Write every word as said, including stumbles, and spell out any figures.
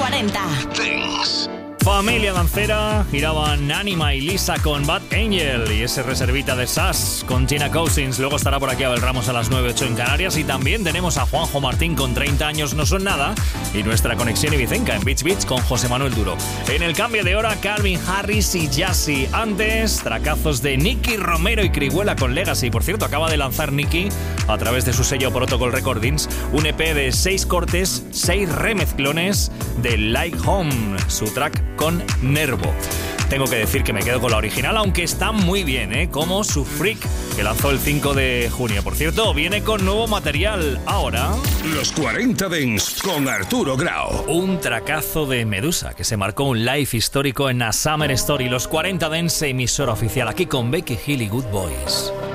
cuarenta. Dance. Familia dancera, giraban Anima y Lisa con Bad Angel y ese reservita de Sass con Gina Cousins. Luego estará por aquí Abel Ramos a las nueve ocho en Canarias y también tenemos a Juanjo Martín con treinta años no son nada y nuestra conexión ibicenca en Beach Beach con José Manuel Duro. En el cambio de hora, Calvin Harris y Jassy. Antes, tracazos de Nicky Romero y Crihuela con Legacy. Por cierto, acaba de lanzar Nicky a través de su sello Protocol Recordings un E P de seis cortes, seis remezclones de Like Home, su track con Nervo. Tengo que decir que me quedo con la original, aunque está muy bien, ¿eh? Como su Freak, que lanzó el cinco de junio. Por cierto, viene con nuevo material ahora. Los cuarenta Dance con Arturo Grau. Un tracazo de Medusa, que se marcó un live histórico en A Summer Story. Los cuarenta Dance, emisora oficial, aquí con Becky Hill y Good Boys.